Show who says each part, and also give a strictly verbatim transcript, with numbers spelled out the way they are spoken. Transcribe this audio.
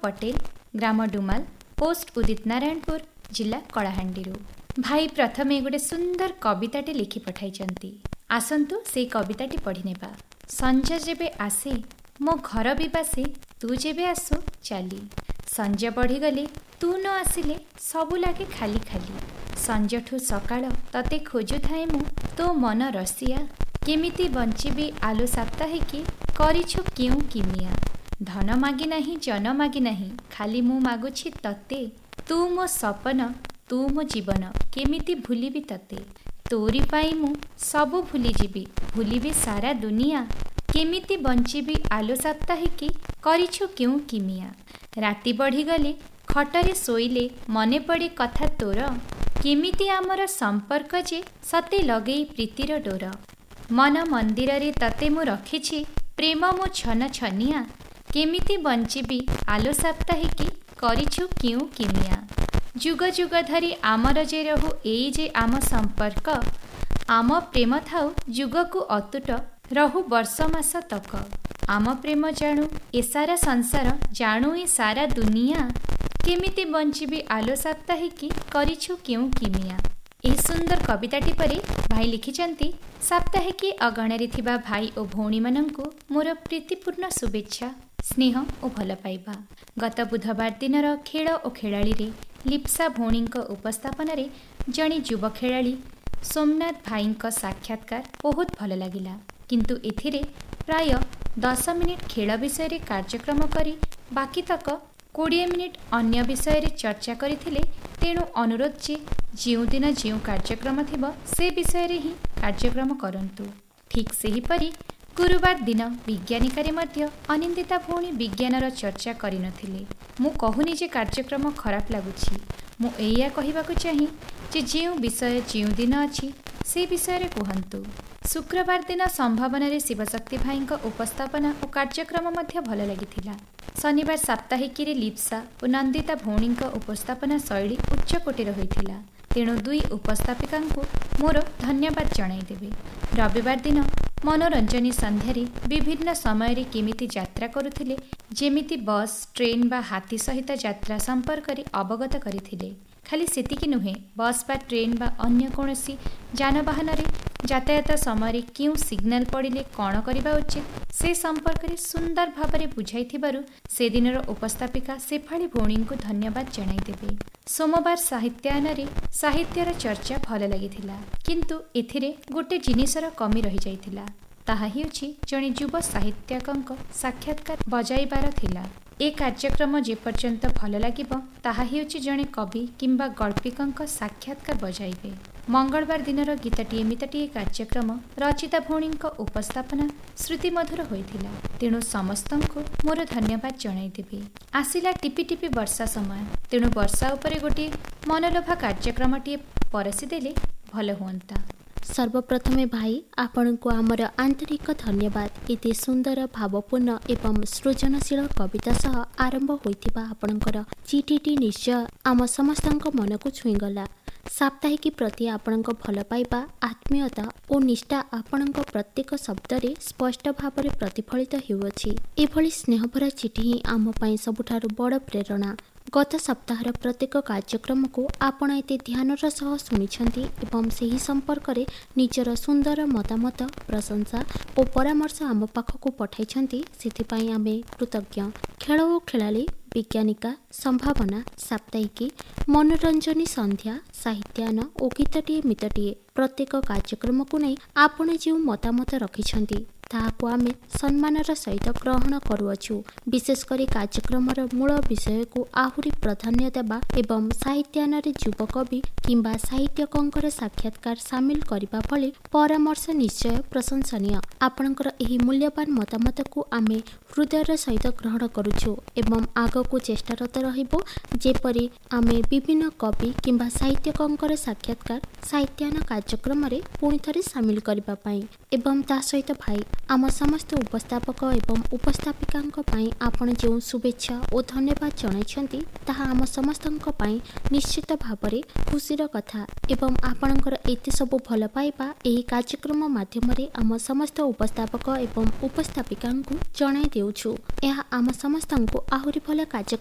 Speaker 1: पटेल, ग्राम Dumal, post उदित नारायणपुर, जिला कलाहांडी। भाई प्रथमे गोटे सुंदर कविताटे लिखि पठाइचंती। आसंतु से कविताटी पढ़ी नेबा। संजय जेबे आसे मो घर भी बासे, तू जेबे आसु चाली। संजय बढ़ी गले तू न आसिले सबु लागे खाली खाली। संजठू सकाळ तते खोजु थाए मु तो मन रसिया। केमिति बंचिबी आलो साप्ताहिकी करिछु केउ किमिया। धन मागी नाही जन मागी नाही, खाली मु मागुछि तते। तू मो सपन तू मो जीवन, केमिति भूलिबी तते। तोरी पाई मु सबु भूली जीबी, भूलिबी सारा दुनिया। केमिति बंचिबी आलो साप्ताहिकी करिछु केउ किमिया। राति बढ़ी गले खटरे शोइले मने पड़े कथा तोर। केमिति आमर संपर्क जे सते लगेई प्रीतिर डोर। मन मंदिर रे तते मु रखिछि प्रेम मो छन छनिया। केमिति बंचिबी आलो साप्ताहिकी करिछु केउ किमिया। जुग जुग धरी आमर जे रहु एई जे आम संपर्क। आम प्रेम थाउ जुग को अतुट रहु वर्ष मास तक। आम प्रेम जाणु ए सारा संसार, जाणु ए सारा दुनिया। केमिति बंचिबी आलो साप्ताहिकी करिछु केउ किमिया। एही सुंदर कविताटी परे भाई लिखिचंती साप्ताहिकी अगणरे थिबा भाई ओ भौणी मानंकु मोर प्रीतिपूर्ण शुभेच्छा, स्नेह और भल पाइबा। गत बुधवार दिनर खेल और खेलाड़ी रे लिप्सा भौणींक उपस्थापन रे जणे युवा खेलाड़ी सोमनाथ भाईंक साक्षात्कार बहुत भल लागिला। किंतु एथिरे प्राय दस मिनिट खेल विषय रे कार्यक्रम करी बाकी तक कोड़े मिनिट अन्य विषय रे चर्चा करथिले। तेणु अनुरोध जे जिउ दिन जिउ कार्यक्रम थिबो से विषय रे ही कार्यक्रम करंतु। ठीक सेही परी गुरुवार दिन विज्ञानिकारे मध्य अनिंदिता भौणी विज्ञानर चर्चा करिनथिले। मु कहूनी जे कार्यक्रम खराब लागुछि, मु एया कहिबाकु चाहि जे जिउ विषय जिउ दिन अछि से विषय रे कहंतु। शुक्रवार दिन संभावना रे शिवशक्ति भाईंक उपस्थापना और कार्यक्रम मध्य भल लागिथिला। शनिवार साप्ताहिकी रे लिप्सा और नंदिता भौणींक उपस्थापना शैली उच्च कोटीर होइथिला। तेणु दुई उपस्थापिकांकु मोर धन्यवाद जणाइदेबे। रविवार दिन मनोरंजनी संध्यारे विभिन्न समय रे केमिति यात्रा करुथिले, जेमिति बस, ट्रेन बा हाथी सहित यात्रा संपर्क रे अवगत करिथिले। खाली सेतिकी नुहे, बस बा ट्रेन बा अन्य कोनोसी जानवाहन रे यातायात समय क्यों सिग्नाल पड़िले कौन करबा उचित से संपर्क रे सुंदर भाव बुझाइथिबारु से दिनर उपस्थापिका शेफाली भौणी को धन्यवाद जणाइदेबे। सोमवार साहित्यायन रे साहित्यर चर्चा भल लागिथिला, किंतु एथिरे गोटे जिनिसर कमी रही जाइथिला। ताहा हेउछि जणे युवा साहित्यिकंक साक्षात्कार बजाइबार थिला। ए कार्यक्रम जे पर्यंत भल लागिबो ताहा हेउछि जणे कवि किंबा गल्पिकंक साक्षात्कार बजाइबे। मंगलवार दिनर गीतटीए मितटीए कार्यक्रम रचिता भौणींक उपस्थापना श्रुति मधुर होइथिला। तेणु समस्तंको मोर धन्यवाद जणाइदेबे। आसिला टिपि टिपि वर्षा समय, तेणु वर्षा उपरे गोटे मनलोभा कार्यक्रमटीए परसी देले भल हुअंता।
Speaker 2: सर्वप्रथमे भाई आपण को आमर आंतरिक धन्यवाद। एते सुंदर भावपूर्ण एवं सृजनशील कविता सह आरंभ होइथिबा आपणकर चिठीटी निश्चय आम समस्तଙ୍କ मनକୁ छुईगला। साप्ताहिकी प्रति आपणଙ୍କ भल पाइबा, आत्मीयता और निष्ठा आपणଙ୍କ प्रत्येक शब्दरे स्पष्ट भाव प्रतिफलित हेउछि। एभली स्नेहभरा चिठी ही आम पई सबुठारु बड़ प्रेरणा। गत सप्ताहर प्रत्येक कार्यक्रम को आपण एते ध्यानर सह शुणिछंती एवं सही संपर्क रे निजर सुंदर मतामत, प्रशंसा और परामर्श आम पाखक पठाइछंती, सेथिपाई आमे कृतज्ञ। खेल और खेलाड़ी, विज्ञानिका, संभावना, साप्ताहिकी, मनोरंजनी संध्या, साहित्यान और गीतटीए मितटीए प्रत्येक कार्यक्रम को नहीं आपण जो मतामत रखिछंती ताहाको आमे सम्मानर सहित ग्रहण करुअछु। विशेषकर कार्यक्रमर मूल विषय को आहुरी प्राधान्य देबा एवं साहित्यान रे युवकवि किंबा साहित्यकंकर साक्षात्कार सामिल करिबा भली परामर्श निश्चय प्रशंसनीय। आपणकर एही मूल्यवान मतामत को आमे हृदयर सहित ग्रहण करुछु एवं आगको चेष्टारत रहिबो जेपरि आमे विभिन्न कवि किंबा साहित्यकंकर साक्षात्कार साहित्यान कार्यक्रम रे पुणी थरे सामिल करिबा पई एवं ता सहित भाई आम समस्त उपस्थापक एवं उपस्थापिकांक पई आपण जो शुभेच्छा और धन्यवाद जणाइछंती ताहा आम समस्तंक पई निश्चित भाबरे खुशीर कथा एवं आपणकर एते सब भल पाइबा एही कार्यक्रम माध्यम रे आम समस्त उपस्थापक एवं उपस्थापिकांकु जणाइ देउछु। यह आम समस्तंकु आहुरी भल कार्यक्रम